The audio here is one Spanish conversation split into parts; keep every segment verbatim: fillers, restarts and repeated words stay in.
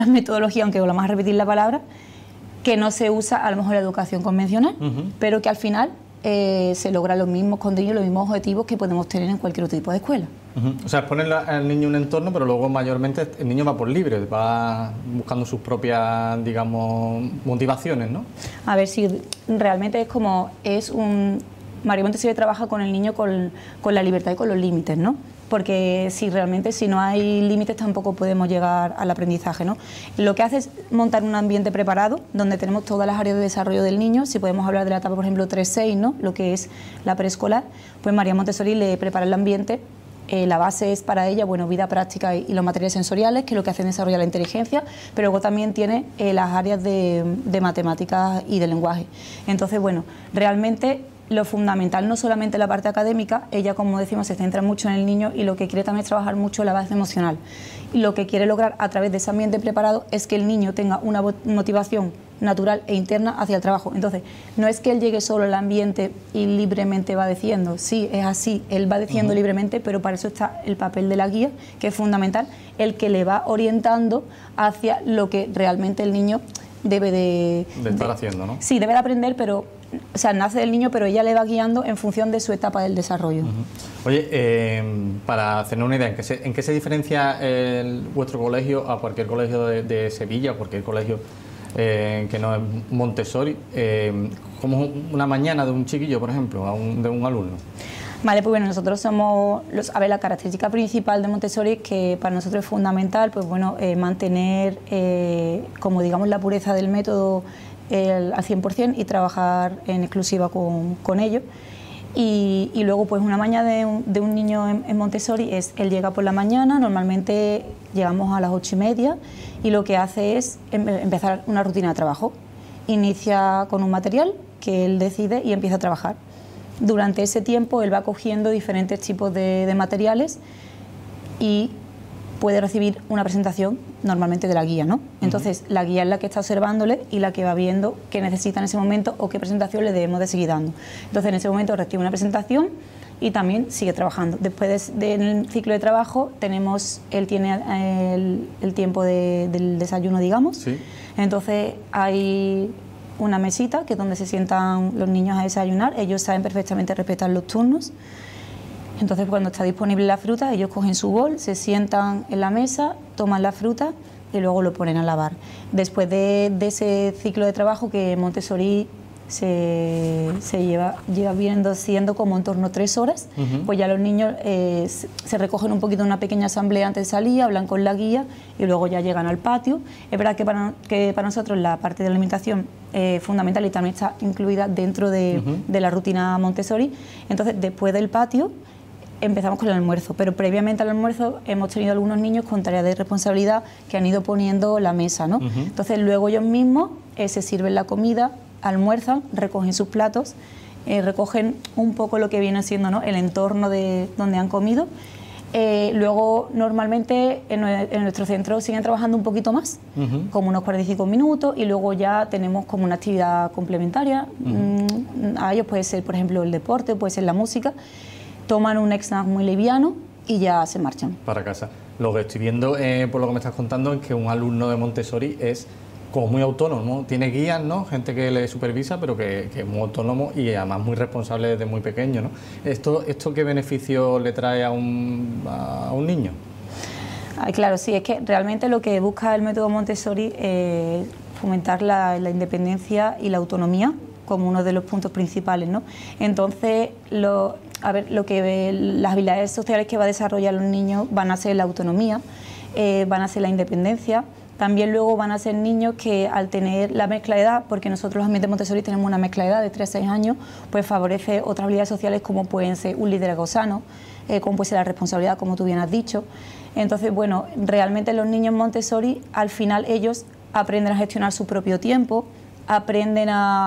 metodología, aunque volvamos a repetir la palabra, que no se usa a lo mejor la educación convencional, uh-huh. pero que al final eh, se logran los mismos contenidos, los mismos objetivos que podemos tener en cualquier otro tipo de escuela. Uh-huh. O sea, es ponerle al niño un entorno, pero luego mayormente el niño va por libre, va buscando sus propias, digamos, motivaciones, ¿no? A ver, si realmente es como, es un... María Montessori trabaja con el niño con, con la libertad y con los límites, ¿no? Porque si realmente si no hay límites tampoco podemos llegar al aprendizaje, ¿no? Lo que hace es montar un ambiente preparado donde tenemos todas las áreas de desarrollo del niño. Si podemos hablar de la etapa, por ejemplo, tres seis, ¿no? Lo que es la preescolar, pues María Montessori le prepara el ambiente. Eh, la base es para ella, bueno, vida práctica y, y los materiales sensoriales, que es lo que hacen desarrollar la inteligencia, pero luego también tiene eh, las áreas de, de matemáticas y de lenguaje. Entonces, bueno, realmente lo fundamental no solamente la parte académica, ella, como decimos, se centra mucho en el niño y lo que quiere también es trabajar mucho la base emocional. Y lo que quiere lograr a través de ese ambiente preparado es que el niño tenga una motivación natural e interna hacia el trabajo. Entonces, no es que él llegue solo al ambiente y libremente va diciendo, sí, es así, él va diciendo uh-huh. libremente, pero para eso está el papel de la guía, que es fundamental, el que le va orientando hacia lo que realmente el niño debe de... De estar de, haciendo, ¿no? Sí, debe de aprender, pero... O sea, nace del niño, pero ella le va guiando en función de su etapa del desarrollo. Uh-huh. Oye, eh, para hacernos una idea, ¿en qué se, en qué se diferencia el, vuestro colegio a cualquier colegio de, de Sevilla, cualquier colegio eh, que no es Montessori? Eh, ¿Cómo es una mañana de un chiquillo, por ejemplo, a un, de un alumno? Vale, pues bueno, nosotros somos, los, a ver, la característica principal de Montessori, que para nosotros es fundamental, pues bueno, eh, mantener, eh, como digamos, la pureza del método El, al cien por cien y trabajar en exclusiva con, con ellos. Y, y luego, pues una mañana de un, de un niño en, en Montessori es, él llega por la mañana, normalmente llegamos a las ocho y media, y lo que hace es em, empezar una rutina de trabajo. Inicia con un material que él decide y empieza a trabajar. Durante ese tiempo él va cogiendo diferentes tipos de, de materiales y puede recibir una presentación normalmente de la guía, ¿no? Entonces, uh-huh. la guía es la que está observándole y la que va viendo qué necesita en ese momento o qué presentación le debemos de seguir dando. Entonces, en ese momento recibe una presentación y también sigue trabajando. Después de, de, del ciclo de trabajo, tenemos, él tiene el, el tiempo de, del desayuno, digamos. Sí. Entonces, hay una mesita que es donde se sientan los niños a desayunar. Ellos saben perfectamente respetar los turnos. Entonces, cuando está disponible la fruta, ellos cogen su bol, se sientan en la mesa, toman la fruta y luego lo ponen a lavar. Después de, de ese ciclo de trabajo que Montessori se, se lleva, lleva viendo siendo como en torno a tres horas, uh-huh. pues ya los niños eh, se, se recogen un poquito en una pequeña asamblea antes de salir, hablan con la guía y luego ya llegan al patio. Es verdad que para, que para nosotros la parte de la alimentación es eh, fundamental y también está incluida dentro de, uh-huh. de la rutina Montessori. Entonces, después del patio, empezamos con el almuerzo, pero previamente al almuerzo hemos tenido algunos niños con tareas de responsabilidad que han ido poniendo la mesa, ¿no? Uh-huh. Entonces luego ellos mismos eh, se sirven la comida, almuerzan, recogen sus platos, eh, recogen un poco lo que viene siendo, ¿no?, el entorno de donde han comido. Eh, luego normalmente en, en nuestro centro siguen trabajando un poquito más, uh-huh. como unos cuarenta y cinco minutos, y luego ya tenemos como una actividad complementaria. Uh-huh. mm, a ellos puede ser, por ejemplo, el deporte, puede ser la música. Toman un snack muy liviano y ya se marchan. Para casa. Lo que estoy viendo, eh, por lo que me estás contando, es que un alumno de Montessori es como muy autónomo, ¿no? Tiene guías, ¿no? Gente que le supervisa, pero que, que es muy autónomo y además muy responsable desde muy pequeño, ¿no? ¿Esto, esto qué beneficio le trae a un, a un niño? Ay, claro, sí, es que realmente lo que busca el método Montessori es fomentar la, la independencia y la autonomía como uno de los puntos principales, ¿no? Entonces, lo, a ver, lo que las habilidades sociales que va a desarrollar los niños van a ser la autonomía, eh, van a ser la independencia. También luego van a ser niños que al tener la mezcla de edad, porque nosotros los ambientes Montessori tenemos una mezcla de edad de tres a seis años, pues favorece otras habilidades sociales como pueden ser un liderazgo sano, eh, como puede ser la responsabilidad, como tú bien has dicho. Entonces, bueno, realmente los niños Montessori, al final ellos aprenden a gestionar su propio tiempo, aprenden a,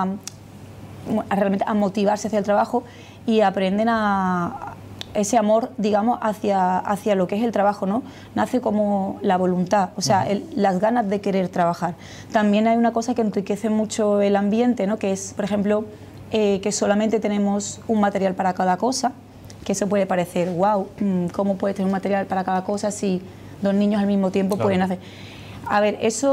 a realmente a motivarse hacia el trabajo y aprenden a ese amor, digamos, hacia, hacia lo que es el trabajo, ¿no? Nace como la voluntad, o sea, el, las ganas de querer trabajar. También hay una cosa que enriquece mucho el ambiente, ¿no? Que es, por ejemplo, eh, que solamente tenemos un material para cada cosa, que eso puede parecer, wow, ¿cómo puedes tener un material para cada cosa si dos niños al mismo tiempo claro. pueden hacer? A ver, eso